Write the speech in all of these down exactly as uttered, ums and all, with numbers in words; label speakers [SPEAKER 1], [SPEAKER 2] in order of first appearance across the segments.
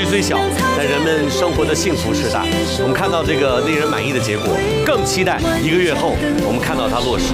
[SPEAKER 1] 虽小，但人们生活的幸福是大。我们看到这个令人满意的结果，更期待一个月后我们看到它落实。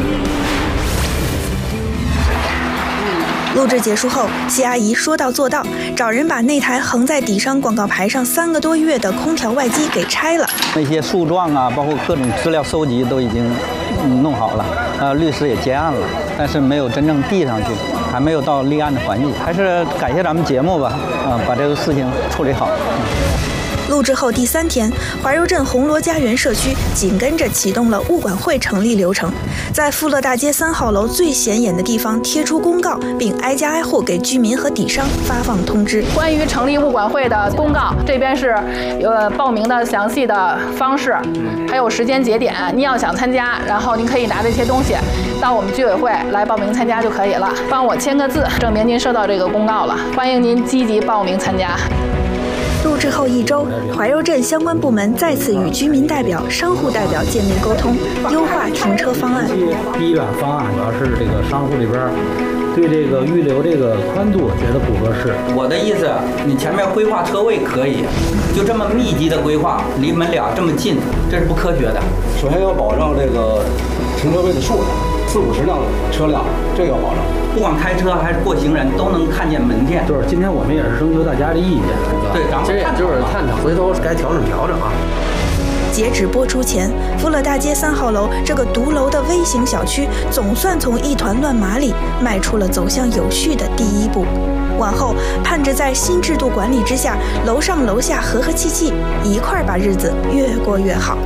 [SPEAKER 2] 录制结束后，谢阿姨说到做到，找人把那台横在底商广告牌上三个多月的空调外机给拆了。
[SPEAKER 3] 那些诉状啊，包括各种资料收集都已经弄好了，呃，律师也结案了，但是没有真正递上去，还没有到立案的环节。还是感谢咱们节目吧，啊、呃，把这个事情处理好。
[SPEAKER 2] 录制后第三天，怀柔镇红螺家园社区紧跟着启动了物管会成立流程，在富乐大街三号楼最显眼的地方贴出公告，并挨家挨户给居民和底商发放通知。
[SPEAKER 4] 关于成立物管会的公告，这边是呃报名的详细的方式，还有时间节点。您要想参加，然后您可以拿这些东西到我们居委会来报名参加就可以了，帮我签个字，证明您收到这个公告了。欢迎您积极报名参加。
[SPEAKER 2] 录制后一周，怀柔镇相关部门再次与居民代表、商户代表见面沟通，优化停车方案。
[SPEAKER 5] 第一版方案主要是这个商户里边对这个预留这个宽度觉得不合适。
[SPEAKER 3] 我的意思，你前面规划车位可以，就这么密集的规划，离门俩这么近，这是不科学的。
[SPEAKER 6] 首先要保证这个停车位的数量，四五十辆车辆，这个要保证。
[SPEAKER 3] 不管开车还是过行人，都能看见门店。
[SPEAKER 5] 就是今天我们也是征求大家的意见，
[SPEAKER 3] 对，咱们
[SPEAKER 6] 这也就是探讨，回头该调整调整啊。
[SPEAKER 2] 截止播出前，富乐大街三号楼这个独楼的微型小区，总算从一团乱麻里迈出了走向有序的第一步。往后盼着在新制度管理之下，楼上楼下和和气气，一块儿把日子越过越好。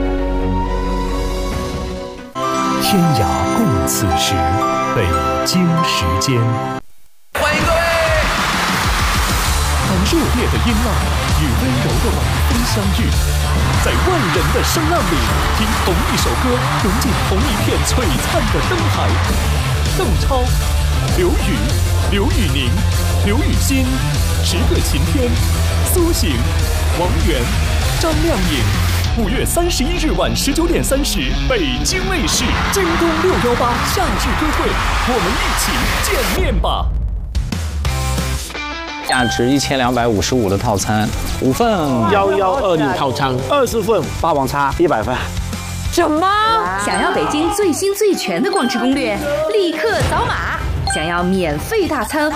[SPEAKER 7] 天涯共此时，北京时间。
[SPEAKER 8] 欢迎各位！
[SPEAKER 7] 当热烈的音浪与温柔的晚风相遇，在万人的声浪里，听同一首歌融进同一片璀璨的灯海。邓超、刘宇、刘宇宁、刘雨欣、十个晴天、苏醒、王源、张靓颖。五月三十一日晚十九点三十，北京卫视京东六幺八夏至歌会，我们一起见面吧！
[SPEAKER 9] 价值一千两百五十五的套餐，五份
[SPEAKER 10] 幺幺二六套餐，二十份霸王餐一百份。
[SPEAKER 11] 什么？想要北京最新最全的逛吃攻略，立刻扫码！想要免费大餐。